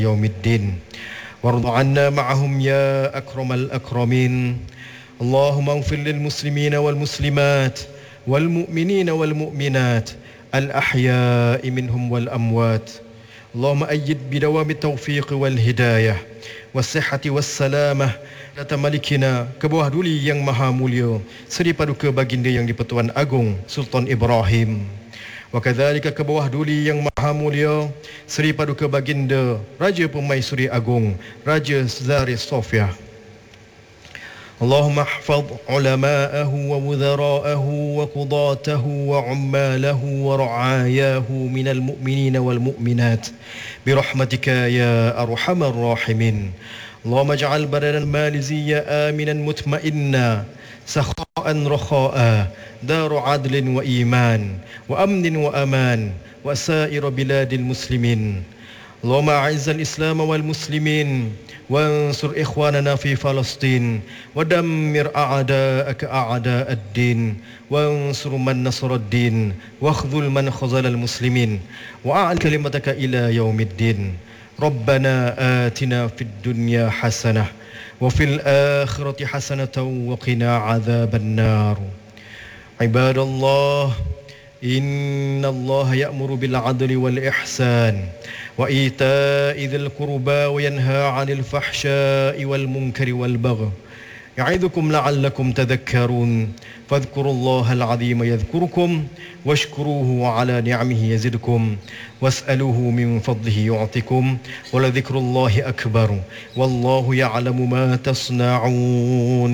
يوم الدين وارض عنا معهم يا أكرم الأكرمين اللهم اغفر للمسلمين والمسلمات والمؤمنين والمؤمنات الأحياء منهم والأموات اللهم أيد بدوام التوفيق والهداية والصحة والسلامة Data Malikina ke bawah duli yang maha mulia Seri Paduka Baginda yang di-Pertuan Agong Sultan Ibrahim wa kadzalika ke bawah duli yang maha mulia Seri Paduka Baginda Raja Permaisuri Agong Raja Zari Sofia اللهم احفظ علماءه ووزراءه وقضاته وعماله ورعاياه من المؤمنين والمؤمنات برحمتك يا أرحم الراحمين اللهم اجعل بلدنا المالزية آمنا مطمئنا سخاء رخاء دار عدل وإيمان وأمن وأمان وسائر بلاد المسلمين اللهم أعز الإسلام والمسلمين وانصر إخواننا في فلسطين ودمر أعداءك أعداء الدين وانصر من نصر الدين واخذل من خذل المسلمين وأعل كلمتك إلى يوم الدين ربنا آتنا في الدنيا حسنة وفي الآخرة حسنة وقنا عذاب النار عباد الله إن الله يأمر بالعدل والإحسان وإيتاء ذي القربى وينهى عن الفحشاء والمنكر والبغي يعظكم لعلكم تذكرون فاذكروا الله العظيم يذكركم واشكروه على نعمه يزدكم واسألوه من فضله يعطكم ولذكر الله أكبر والله يعلم ما تصنعون.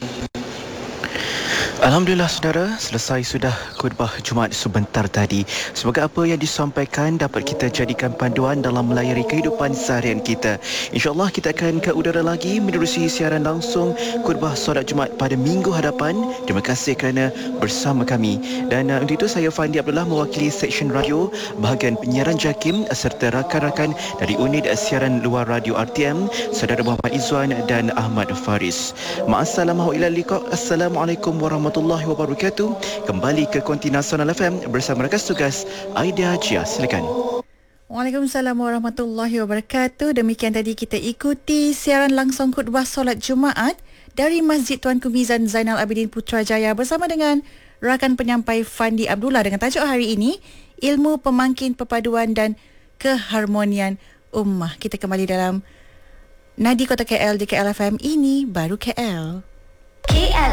Alhamdulillah saudara, selesai sudah khutbah Jumaat sebentar tadi. Semoga apa yang disampaikan dapat kita jadikan panduan dalam melayari kehidupan seharian kita. InsyaAllah kita akan ke udara lagi menerusi siaran langsung khutbah solat Jumaat pada minggu hadapan. Terima kasih kerana bersama kami. Dan untuk itu saya Fandi Abdullah mewakili Seksyen Radio bahagian penyiaran JAKIM serta rakan-rakan dari unit siaran luar radio RTM, Saudara Muhammad Izzuan dan Ahmad Faris. Ma'assalamu ila liqa. Assalamualaikum warahmatullahi wabarakatuh. Kembali ke Konti Nasional FM bersama rakan tugas Aida Jia. Silakan. Waalaikumsalam warahmatullahi wabarakatuh. Demikian tadi kita ikuti siaran langsung khutbah solat Jumaat dari Masjid Tuanku Mizan Zainal Abidin Putrajaya bersama dengan rakan penyampai Fandi Abdullah dengan tajuk hari ini Ilmu Pemangkin Perpaduan dan Keharmonian Ummah. Kita kembali dalam Nadi Kota KL di KL FM. Ini baru KL. KL